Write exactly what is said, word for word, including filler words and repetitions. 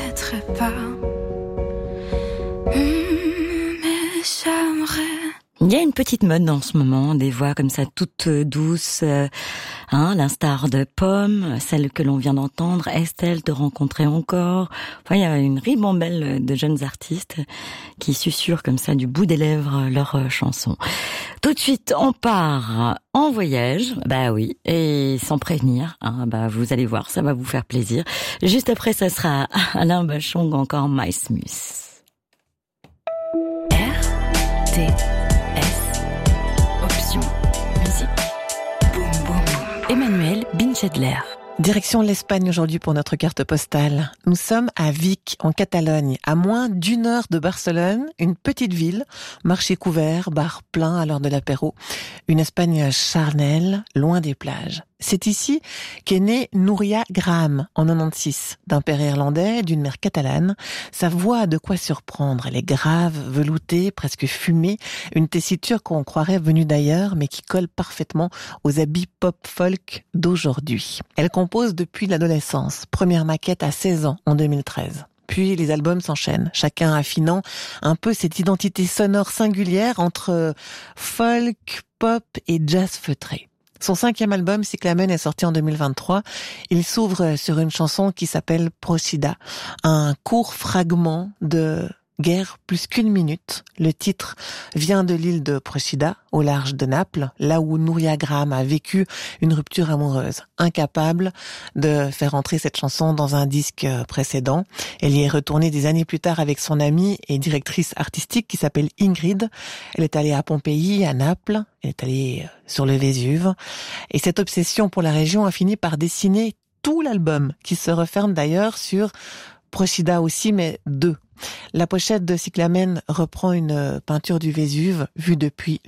mettrai pas. Mmh, mais j'aimerais. Il y a une petite mode en ce moment, des voix comme ça toutes douces, euh, hein, l'instar de Pomme, celle que l'on vient d'entendre, Estelle, te rencontrer encore. Enfin, il y a une ribambelle de jeunes artistes qui susurrent comme ça du bout des lèvres leurs chansons. Tout de suite, on part en voyage, bah oui, et sans prévenir, hein, bah vous allez voir, ça va vous faire plaisir. Juste après, ça sera Alain Bachung, encore My Smith. R T Option musique. Boum boum boum. Emmanuel Binchedler. Direction l'Espagne aujourd'hui pour notre carte postale. Nous sommes à Vic, en Catalogne, à moins d'une heure de Barcelone, une petite ville, marché couvert, bar plein à l'heure de l'apéro. Une Espagne charnelle, loin des plages. C'est ici qu'est née Núria Graham, en quatre-vingt-seize, d'un père irlandais, d'une mère catalane. Sa voix a de quoi surprendre. Elle est grave, veloutée, presque fumée, une tessiture qu'on croirait venue d'ailleurs, mais qui colle parfaitement aux habits pop-folk d'aujourd'hui. Elle compose depuis l'adolescence. Première maquette à seize ans, en deux mille treize. Puis les albums s'enchaînent, chacun affinant un peu cette identité sonore singulière entre folk, pop et jazz feutré. Son cinquième album, Cyclamen, est sorti en deux mille vingt-trois. Il s'ouvre sur une chanson qui s'appelle Procida, un court fragment de guerre plus qu'une minute. Le titre vient de l'île de Procida, au large de Naples, là où Núria Graham a vécu une rupture amoureuse. Incapable de faire entrer cette chanson dans un disque précédent, elle y est retournée des années plus tard avec son amie et directrice artistique qui s'appelle Ingrid. Elle est allée à Pompéi, à Naples, elle est allée sur le Vésuve. Et cette obsession pour la région a fini par dessiner tout l'album, qui se referme d'ailleurs sur Procida aussi, mais deux. La pochette de Cyclamen reprend une peinture du Vésuve vue depuis